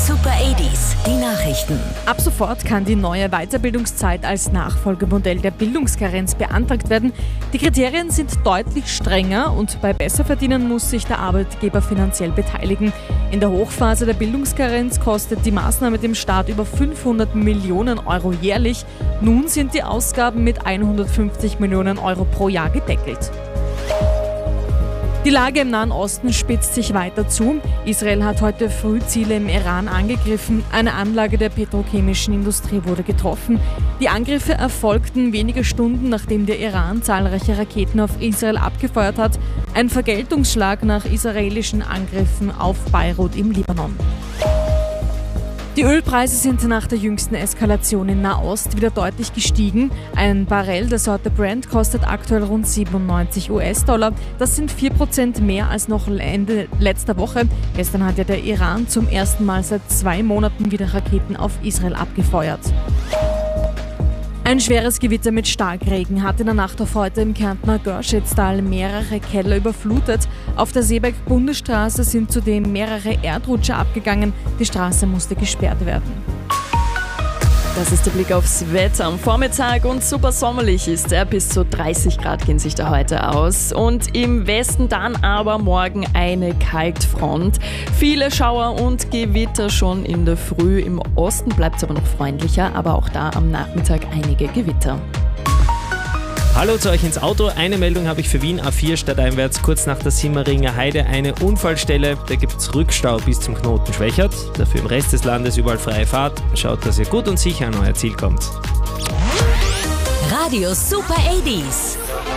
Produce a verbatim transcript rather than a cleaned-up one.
Super achtziger, die Nachrichten. Ab sofort kann die neue Weiterbildungszeit als Nachfolgemodell der Bildungskarenz beantragt werden. Die Kriterien sind deutlich strenger und bei Besserverdienern muss sich der Arbeitgeber finanziell beteiligen. In der Hochphase der Bildungskarenz kostet die Maßnahme dem Staat über fünfhundert Millionen Euro jährlich. Nun sind die Ausgaben mit hundertfünfzig Millionen Euro pro Jahr gedeckelt. Die Lage im Nahen Osten spitzt sich weiter zu. Israel hat heute früh Ziele im Iran angegriffen. Eine Anlage der petrochemischen Industrie wurde getroffen. Die Angriffe erfolgten wenige Stunden, nachdem der Iran zahlreiche Raketen auf Israel abgefeuert hat. Ein Vergeltungsschlag nach israelischen Angriffen auf Beirut im Libanon. Die Ölpreise sind nach der jüngsten Eskalation in Nahost wieder deutlich gestiegen. Ein Barrel der Sorte Brent kostet aktuell rund siebenundneunzig US-Dollar. Das sind vier Prozent mehr als noch Ende letzter Woche. Gestern hat ja der Iran zum ersten Mal seit zwei Monaten wieder Raketen auf Israel abgefeuert. Ein schweres Gewitter mit Starkregen hat in der Nacht auf heute im Kärntner Görschätztal mehrere Keller überflutet. Auf der Seeberg-Bundesstraße sind zudem mehrere Erdrutscher abgegangen. Die Straße musste gesperrt werden. Das ist der Blick aufs Wetter am Vormittag und super sommerlich ist er. Bis zu dreißig Grad gehen sich da heute aus. Und im Westen dann aber morgen eine Kaltfront. Viele Schauer und Gewitter schon in der Früh. Im Osten bleibt es aber noch freundlicher, aber auch da am Nachmittag einige Gewitter. Hallo zu euch ins Auto. Eine Meldung habe ich für Wien A vier stadteinwärts, kurz nach der Simmeringer Heide eine Unfallstelle. Da gibt es Rückstau bis zum Knoten Schwächert. Dafür im Rest des Landes überall freie Fahrt. Schaut, dass ihr gut und sicher an euer Ziel kommt. Radio Super achtziger.